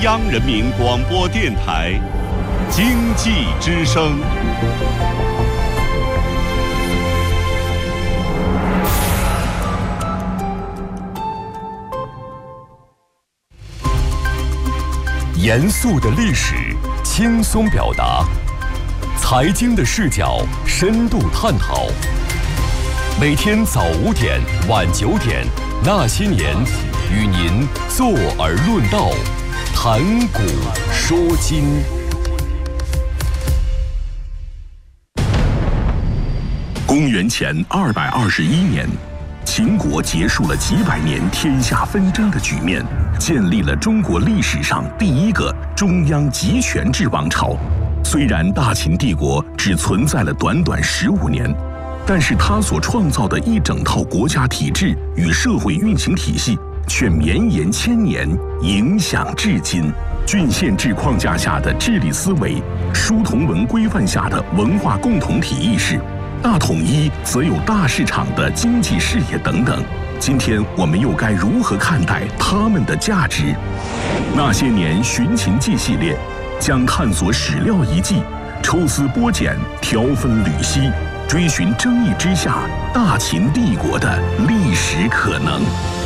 央人民广播电台经济之声。严肃的历史，轻松表达；财经的视角，深度探讨。每天早5点、晚9点，那些年，与您坐而论道，谈古说今。公元前221年，秦国结束了几百年天下纷争的局面，建立了中国历史上第一个中央集权制王朝。虽然大秦帝国只存在了短短15年，但是它所创造的一整套国家体制与社会运行体系却绵延千年，影响至今。郡县制框架下的治理思维，书同文规范下的文化共同体意识，大统一则有大市场的经济视野等等。今天我们又该如何看待他们的价值？那些年寻秦记系列将探索史料遗迹，抽丝剥茧，条分缕析，追寻争议之下大秦帝国的历史可能。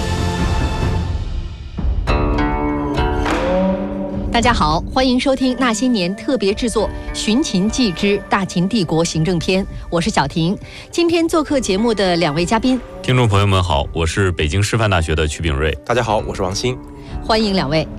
大家好，欢迎收听那些年特别制作《寻秦记之大秦帝国行政篇》，我是小婷。今天做客节目的2位嘉宾， 听众朋友们好，我是北京师范大学的曲炳瑞。 大家好，我是王鑫。 欢迎2位。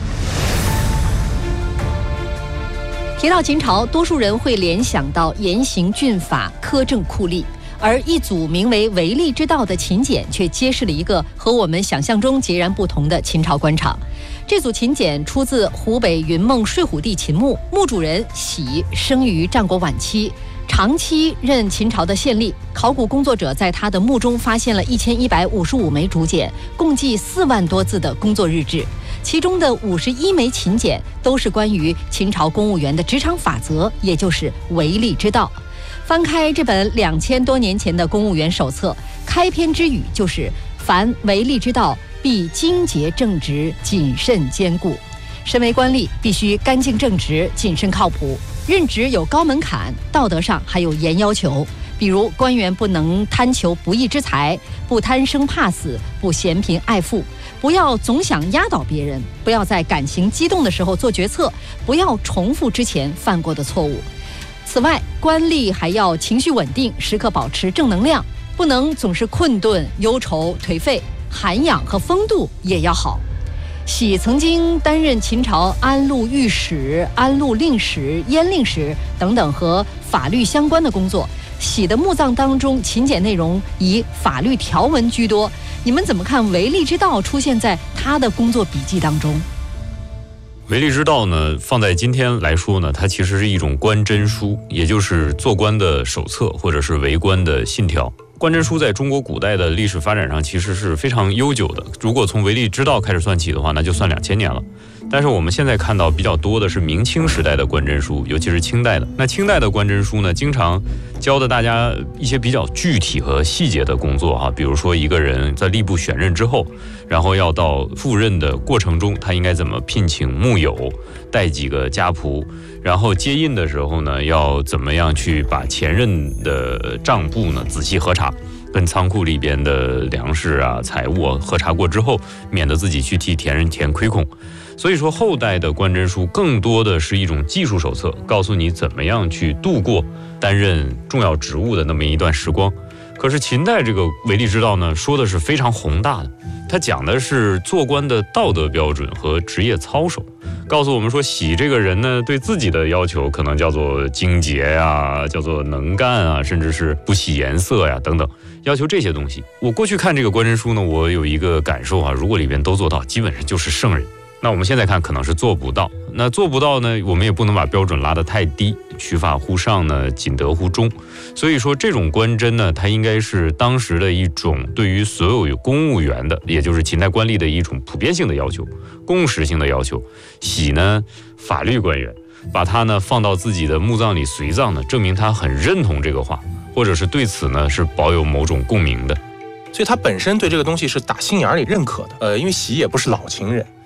提到秦朝，多数人会联想到严刑峻法、苛政酷吏，而一组名为《为吏之道》的秦简却揭示了一个和我们想象中截然不同的秦朝官场。这组秦简出自湖北云梦睡虎地秦墓，墓主人喜生于战国晚期，长期任秦朝的县吏。考古工作者在他的墓中发现了1155枚竹简，共计4万多字的工作日志，其中的51枚秦简都是关于秦朝公务员的职场法则，也就是为吏之道。翻开这本2000多年前的公务员手册，开篇之语就是凡为吏之道，必精洁正直，谨慎坚固。身为官吏，必须干净正直，谨慎靠谱。任职有高门槛，道德上还有严要求，比如官员不能贪求不义之财，不贪生怕死，不嫌贫爱富，不要总想压倒别人，不要在感情激动的时候做决策，不要重复之前犯过的错误。此外，官吏还要情绪稳定，时刻保持正能量，不能总是困顿、忧愁、颓废，涵养和风度也要好。喜曾经担任秦朝安陆御史、安陆令史、阉令史等等和法律相关的工作。喜的墓葬当中，秦简内容以法律条文居多。你们怎么看为吏之道出现在他的工作笔记当中？ 为吏之道呢，放在今天来说呢，它其实是一种官箴书，也就是做官的手册或者是为官的信条。官箴书在中国古代的历史发展上其实是非常悠久的，如果从为吏之道开始算起的话，那就算2000年了。但是我们现在看到比较多的是明清时代的官箴书，尤其是清代的。那清代的官箴书呢，经常教的大家一些比较具体和细节的工作哈，比如说一个人在吏部选任之后，然后要到赴任的过程中，他应该怎么聘请幕友，带几个家仆，然后接印的时候呢，要怎么样去把前任的账簿呢仔细核查，跟仓库里边的粮食啊、财物啊核查过之后，免得自己去替前人填亏空。所以说后代的官箴书更多的是一种技术手册，告诉你怎么样去度过担任重要职务的那么一段时光。可是秦代这个为吏之道呢，说的是非常宏大的，它讲的是做官的道德标准和职业操守，告诉我们说喜这个人呢，对自己的要求可能叫做精洁呀，叫做能干啊，甚至是不喜颜色呀等等，要求这些东西。我过去看这个官箴书呢，我有一个感受啊，如果里边都做到，基本上就是圣人。那我们现在看可能是做不到，那做不到呢，我们也不能把标准拉得太低，取法乎上呢，仅得乎中。所以说这种官箴呢，它应该是当时的一种对于所有有公务员的，也就是秦代官吏的一种普遍性的要求，共识性的要求。喜呢，法律官员，把他呢放到自己的墓葬里随葬呢，证明他很认同这个话，或者是对此呢是保有某种共鸣的。 所以他本身对这个东西是打心眼里认可的。因为喜也不是老秦人，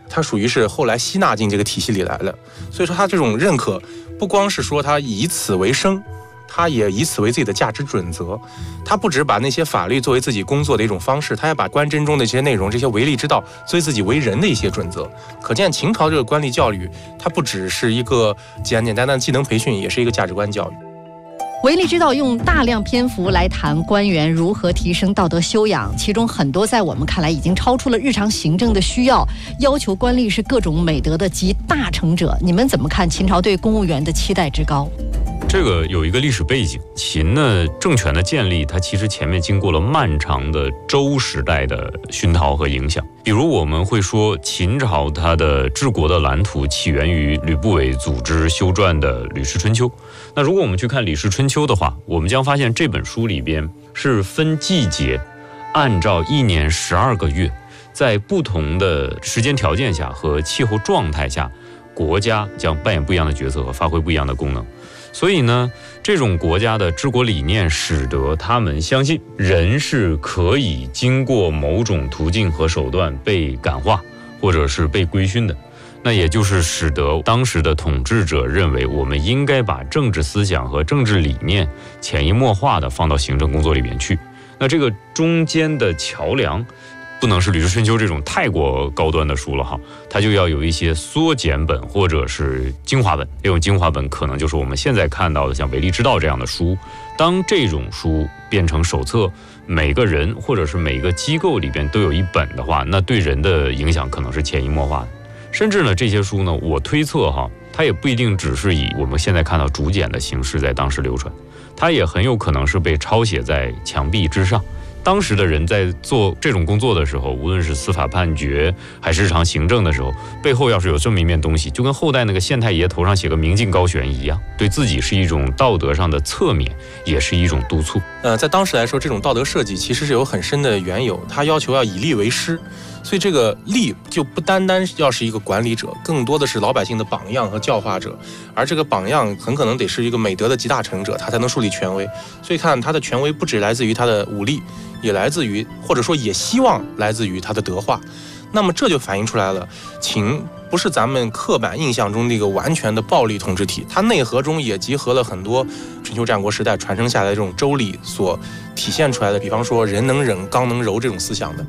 它属于是后来吸纳进这个体系里来的。所以说他这种认可不光是说他以此为生，他也以此为自己的价值准则。他不只把那些法律作为自己工作的一种方式，他也把官箴中的一些内容，这些唯利之道作为自己为人的一些准则。可见秦朝这个官吏教育，它不只是一个简简单单的技能培训，也是一个价值观教育。 唯利之道用大量篇幅来谈官员如何提升道德修养，其中很多在我们看来已经超出了日常行政的需要，要求官吏是各种美德的集大成者。你们怎么看秦朝对公务员的期待之高？ 这个有一个历史背景，秦呢政权的建立，它其实前面经过了漫长的周时代的熏陶和影响。比如我们会说，秦朝它的治国的蓝图起源于吕不韦组织修撰的《吕氏春秋》。那如果我们去看《吕氏春秋》的话，我们将发现这本书里边是分季节，按照1年12个月，在不同的时间条件下和气候状态下，国家将扮演不一样的角色和发挥不一样的功能。所以呢，这种国家的治国理念使得他们相信人是可以经过某种途径和手段被感化或者是被规训的。那也就是使得当时的统治者认为，我们应该把政治思想和政治理念潜移默化的放到行政工作里面去。那这个中间的桥梁不能是《吕氏春秋》这种太过高端的书了哈，它就要有一些缩减本或者是精华本。这种精华本可能就是我们现在看到的像《唯利之道》这样的书。当这种书变成手册，每个人或者是每个机构里边都有一本的话，那对人的影响可能是潜移默化的。甚至呢，这些书呢，我推测哈，它也不一定只是以我们现在看到竹简的形式在当时流传，它也很有可能是被抄写在墙壁之上。当时的人在做这种工作的时候，无论是司法判决还是日常行政的时候，背后要是有这么一面东西，就跟后代那个县太爷头上写个明镜高悬一样，对自己是一种道德上的侧面，也是一种督促。 在当时来说，这种道德设计其实是有很深的缘由，它要求要以吏为师。所以这个吏就不单单要是一个管理者，更多的是老百姓的榜样和教化者，而这个榜样很可能得是一个美德的集大成者，他才能树立权威。所以看他的权威不只来自于他的武力，也来自于，或者说也希望来自于他的德化。那么这就反映出来了，秦不是咱们刻板印象中那个完全的暴力统治体，它内核中也集合了很多春秋战国时代传承下来的这种周礼所体现出来的，比方说人能忍，刚能柔这种思想的。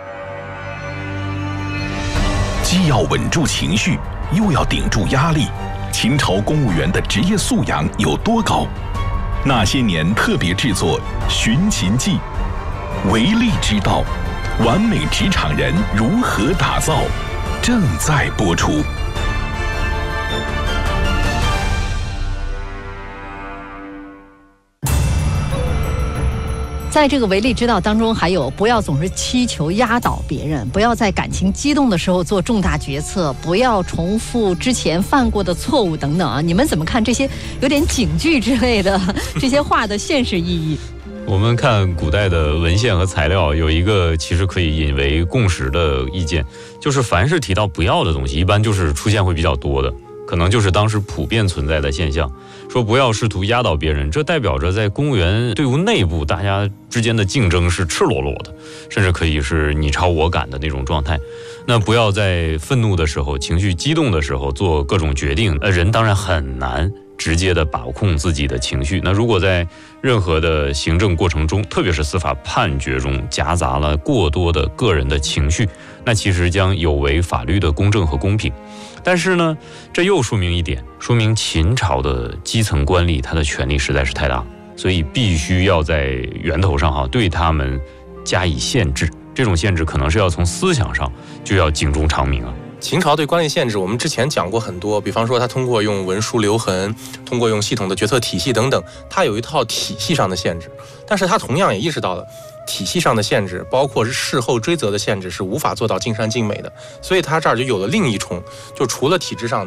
既要稳住情绪，又要顶住压力，秦朝公务员的职业素养有多高？那些年特别制作《寻秦记》，唯利之道，完美职场人如何打造？正在播出。 在这个唯利之道当中，还有不要总是祈求压倒别人，不要在感情激动的时候做重大决策，不要重复之前犯过的错误等等啊！你们怎么看这些有点警句之类的这些话的现实意义？ 我们看古代的文献和材料，有一个其实可以引为共识的意见，就是凡是提到不要的东西，一般就是出现会比较多的，可能就是当时普遍存在的现象。说不要试图压倒别人，这代表着在公务员队伍内部，大家之间的竞争是赤裸裸的，甚至可以是你超我赶的那种状态。那不要在愤怒的时候、情绪激动的时候做各种决定，人当然很难直接的把控自己的情绪。那如果在任何的行政过程中，特别是司法判决中夹杂了过多的个人的情绪，那其实将有违法律的公正和公平。但是呢，这又说明一点，说明秦朝的基层官吏他的权力实在是太大，所以必须要在源头上对他们加以限制。这种限制可能是要从思想上就要警钟长鸣啊。 秦朝对官吏限制，我们之前讲过很多，比方说他通过用文书留痕，通过用系统的决策体系等等，他有一套体系上的限制。但是他同样也意识到了，体系上的限制，包括是事后追责的限制，是无法做到尽善尽美的。所以他这儿就有了另一重，就除了体制上的，除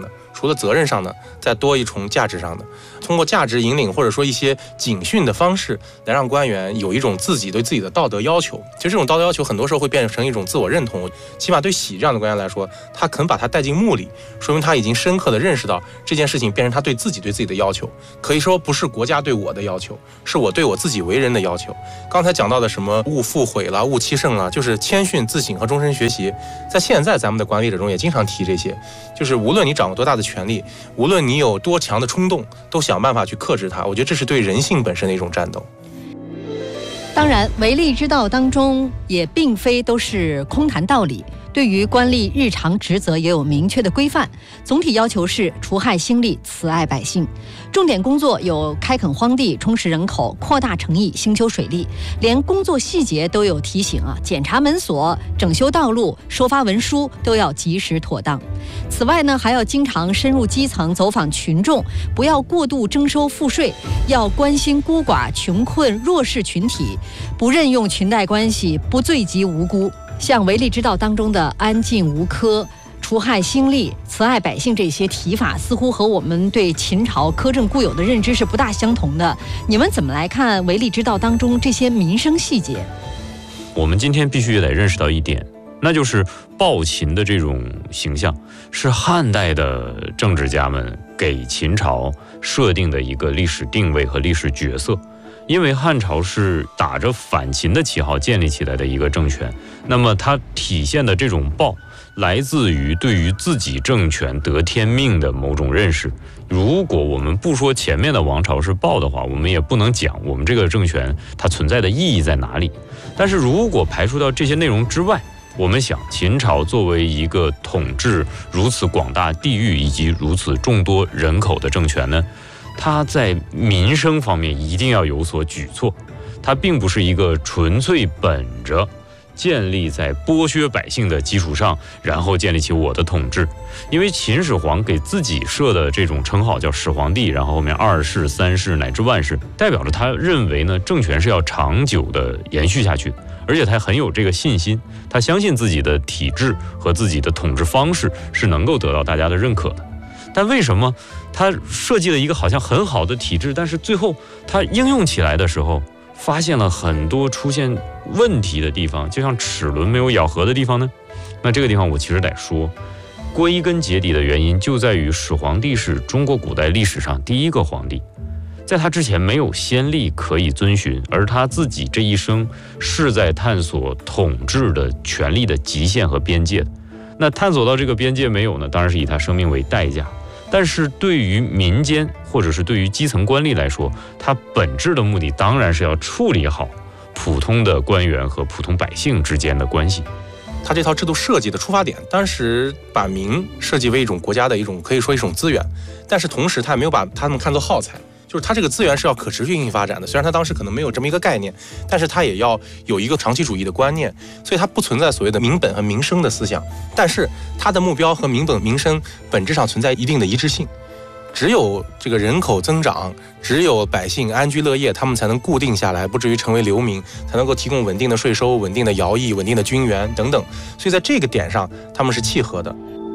除了责任上的，再多一重价值上的，通过价值引领或者说一些警训的方式，来让官员有一种自己对自己的道德要求。其实这种道德要求很多时候会变成一种自我认同，起码对喜这样的官员来说，他肯把他带进墓里，说明他已经深刻的认识到这件事情变成他对自己的要求，可以说不是国家对我的要求，是我对我自己为人的要求。刚才讲到的什么勿复悔了、勿欺胜了，就是谦逊、自省和终身学习，在现在咱们的管理者中也经常提这些，就是无论你掌握多大的权力，无论你有多强的冲动，都想办法去克制它。我觉得这是对人性本身的一种战斗。 当然，为吏之道当中也并非都是空谈道理，对于官吏日常职责也有明确的规范。总体要求是除害兴利、慈爱百姓。重点工作有开垦荒地、充实人口、扩大城邑、兴修水利，连工作细节都有提醒啊，检查门锁、整修道路、收发文书都要及时妥当。此外呢，还要经常深入基层，走访群众，不要过度征收赋税，要关心孤寡、穷困、弱势群体，不任用裙带关系，不罪及无辜。像为吏之道当中的安静无苛、除害兴利、慈爱百姓这些提法，似乎和我们对秦朝苛政固有的认知是不大相同的。你们怎么来看为吏之道当中这些民生细节？ 我们今天必须得认识到一点，那就是暴秦的这种形象是汉代的政治家们给秦朝设定的一个历史定位和历史角色。因为汉朝是打着反秦的旗号建立起来的一个政权，那么它体现的这种暴来自于对于自己政权得天命的某种认识。如果我们不说前面的王朝是暴的话，我们也不能讲我们这个政权它存在的意义在哪里。但是如果排除到这些内容之外，我们想秦朝作为一个统治如此广大地域以及如此众多人口的政权呢，它在民生方面一定要有所举措，它并不是一个纯粹本着建立在剥削百姓的基础上，然后建立起我的统治。因为秦始皇给自己设的这种称号叫始皇帝，然后后面2世、3世乃至万世，代表着他认为呢，政权是要长久的延续下去，而且他很有这个信心，他相信自己的体制和自己的统治方式是能够得到大家的认可的。但为什么他设计了一个好像很好的体制，但是最后他应用起来的时候发现了很多出现问题的地方，就像齿轮没有咬合的地方呢？那这个地方我其实得说，归根结底的原因就在于始皇帝是中国古代历史上第一个皇帝，在他之前没有先例可以遵循，而他自己这一生是在探索统治的权力的极限和边界的。那探索到这个边界没有呢，当然是以他生命为代价。但是对于民间或者是对于基层官吏来说，他本质的目的当然是要处理好普通的官员和普通百姓之间的关系。 他这套制度设计的出发点，当时把民设计为一种国家的一种可以说一种资源，但是同时他也没有把他们看作耗材，就是它这个资源是要可持续运行发展的。虽然它当时可能没有这么一个概念，但是它也要有一个长期主义的观念，所以它不存在所谓的民本和民生的思想，但是它的目标和民本民生本质上存在一定的一致性。只有这个人口增长，只有百姓安居乐业，他们才能固定下来，不至于成为流民，才能够提供稳定的税收、稳定的徭役、稳定的军援等等。所以在这个点上，他们是契合的。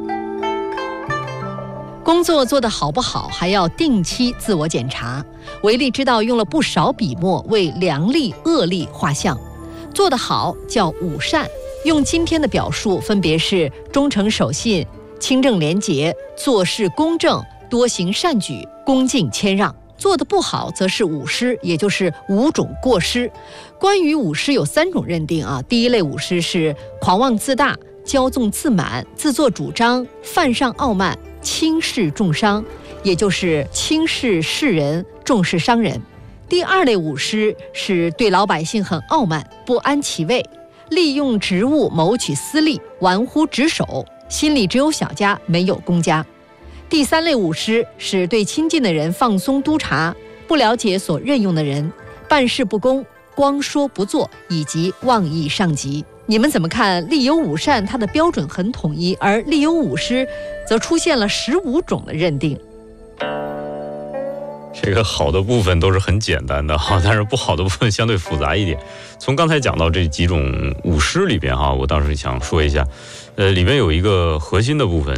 工作做得好不好，还要定期自我检查。为吏之道用了不少笔墨为良吏、恶吏画像。做得好叫五善，用今天的表述分别是忠诚守信、清正廉洁、做事公正、多行善举、恭敬谦让。做得不好则是五失，也就是5种过失。关于五失有3种认定啊。第一类五失是狂妄自大、骄纵自满、自作主张、犯上傲慢、轻视重伤，也就是轻视世人，重视商人。第2类五失是对老百姓很傲慢，不安其位，利用职务谋取私利，玩忽职守，心里只有小家，没有公家。第3类五失是对亲近的人放松督察，不了解所任用的人，办事不公，光说不做，以及妄议上级。你们怎么看吏有五善它的标准很统一，而吏有五失则出现了15种的认定？ 这个好的部分都是很简单的哈，但是不好的部分相对复杂一点。从刚才讲到这几种五失里边哈，我倒是想说一下，里边有一个核心的部分，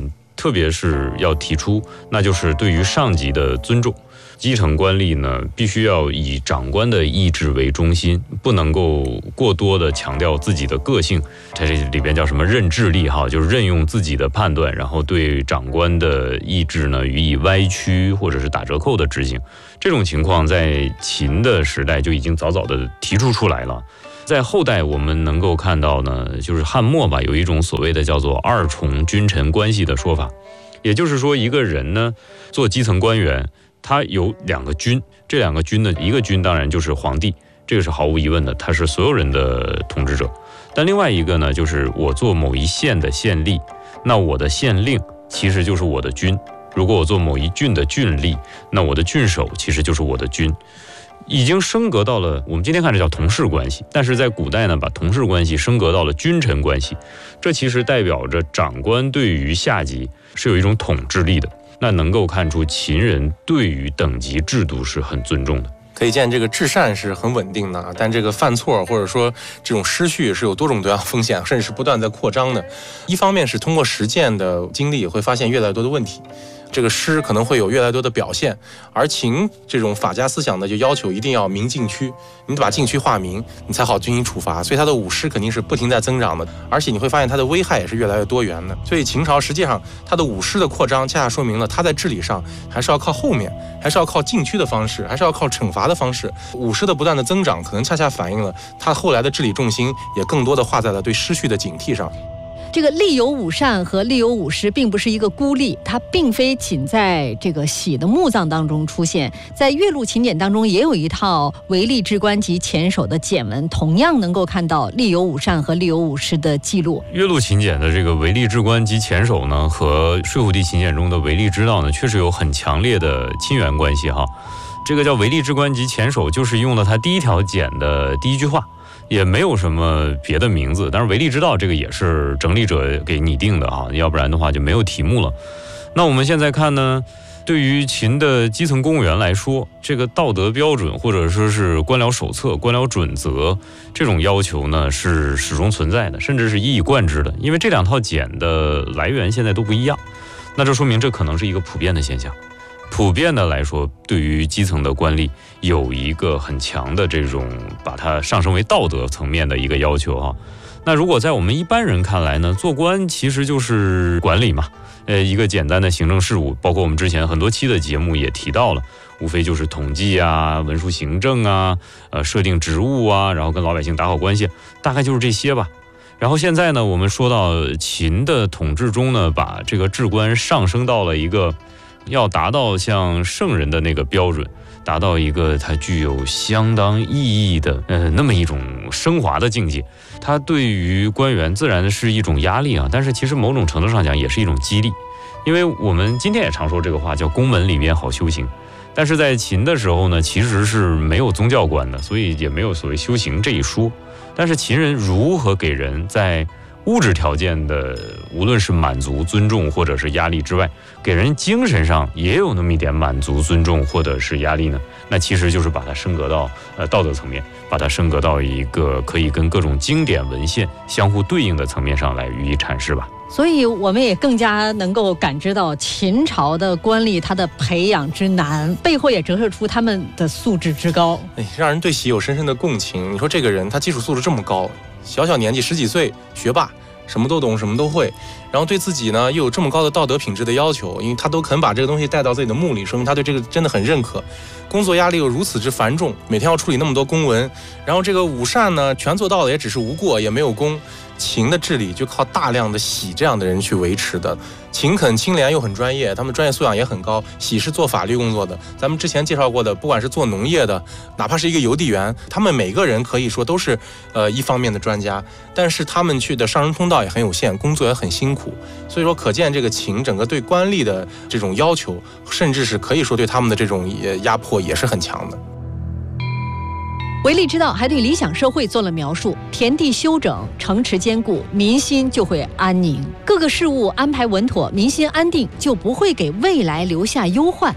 特别是要提出，那就是对于上级的尊重。基层官吏呢，必须要以长官的意志为中心，不能够过多的强调自己的个性。它这里边叫什么任智力哈，就是任用自己的判断，然后对长官的意志呢予以歪曲或者是打折扣的执行。这种情况在秦的时代就已经早早的提出来了。在后代我们能够看到呢，就是汉末吧，有一种所谓的叫做二重君臣关系的说法，也就是说一个人呢做基层官员，他有2个君，这2个君呢，一个君当然就是皇帝，这个是毫无疑问的，他是所有人的统治者。但另外一个呢，就是我做某一县的县吏，那我的县令其实就是我的君；如果我做某一郡的郡吏，那我的郡守其实就是我的君。已经升格到了我们今天看这叫同事关系，但是在古代呢，把同事关系升格到了君臣关系，这其实代表着长官对于下级是有一种统治力的。那能够看出秦人对于等级制度是很尊重的。 可以见这个至善是很稳定的，但这个犯错或者说这种失序是有多种多样风险，甚至是不断在扩张的。一方面是通过实践的经历会发现越来越多的问题，这个诗可能会有越来越多的表现，而秦这种法家思想呢，就要求一定要明禁区，你得把禁区划明，你才好进行处罚。所以它的武师肯定是不停在增长的，而且你会发现它的危害也是越来越多元的。所以秦朝实际上它的武师的扩张，恰恰说明了它在治理上还是要靠后面，还是要靠禁区的方式，还是要靠惩罚的方式。武师的不断的增长，可能恰恰反映了它后来的治理重心也更多的画在了对失序的警惕上。 这个立有五善和立有五失并不是一个孤立，它并非仅在这个喜的墓葬当中出现，在岳麓秦简当中也有一套为吏之官及前手的简文，同样能够看到立有五善和立有五失的记录。 岳麓秦简的这个为吏之官及前手呢，和睡虎地秦简中的为吏之道呢，确实有很强烈的亲缘关系哈。这个叫为吏之官及前手，就是用了它第一条简的第一句话，也没有什么别的名字。当然为吏之道这个也是整理者给拟定的哈，要不然的话就没有题目了。那我们现在看呢，对于秦的基层公务员来说，这个道德标准或者说是官僚手册、官僚准则这种要求呢，是始终存在的，甚至是一以贯之的。因为这2套简的来源现在都不一样，那这说明这可能是一个普遍的现象。普遍的来说，对于基层的官吏有一个很强的这种把它上升为道德层面的一个要求啊。那如果在我们一般人看来呢，做官其实就是管理嘛，一个简单的行政事务，包括我们之前很多期的节目也提到了，无非就是统计啊、文书行政啊、设定职务啊，然后跟老百姓打好关系，大概就是这些吧。然后现在呢，我们说到秦的统治中呢，把这个治官上升到了一个要达到像圣人的那个标准，达到一个它具有相当意义的那么一种升华的境界。它对于官员自然是一种压力啊，但是其实某种程度上讲也是一种激励。因为我们今天也常说这个话叫宫门里面好修行，但是在秦的时候呢，其实是没有宗教观的，所以也没有所谓修行这一说。但是秦人如何给人在物质条件的无论是满足、尊重或者是压力之外，给人精神上也有那么一点满足、尊重或者是压力呢？那其实就是把它升格到道德层面，把它升格到一个可以跟各种经典文献相互对应的层面上来予以阐释吧。 所以我们也更加能够感知到秦朝的官吏他的培养之难，背后也折射出他们的素质之高， 让人对其有深深的共情。你说这个人他基础素质这么高，小小年纪10几岁，学霸，什么都懂，什么都会，然后对自己呢又有这么高的道德品质的要求，因为他都肯把这个东西带到自己的墓里，说明他对这个真的很认可。工作压力又如此之繁重，每天要处理那么多公文，然后这个五善呢全做到了，也只是无过，也没有功。秦的治理就靠大量的喜这样的人去维持的。勤恳清廉又很专业，他们专业素养也很高。喜是做法律工作的，咱们之前介绍过的，不管是做农业的，哪怕是一个邮递员，他们每个人可以说都是一方面的专家，但是他们去的上升通道也很有限，工作也很辛苦。所以说可见这个秦整个对官吏的这种要求，甚至是可以说对他们的这种压迫也是很强的。 为吏之道还对理想社会做了描述，田地修整，城池坚固，民心就会安宁，各个事务安排稳妥，民心安定，就不会给未来留下忧患。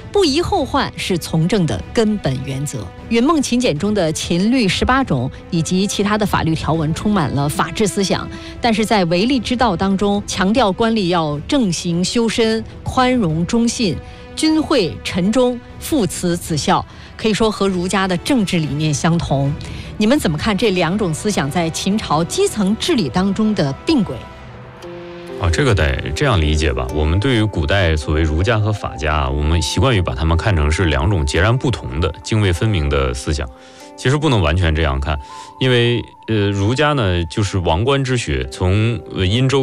不宜后患是从政的根本原则。云梦秦简中的秦律18种以及其他的法律条文充满了法治思想，但是在唯利之道当中，强调官吏要正行修身、宽容忠信、君惠臣忠、父慈子孝，可以说和儒家的政治理念相同。你们怎么看这2种思想在秦朝基层治理当中的并轨？ 这个得这样理解吧。我们对于古代所谓儒家和法家，我们习惯于把它们看成是2种截然不同的、泾渭分明的思想。其实不能完全这样看，因为儒家呢就是王官之学，从殷周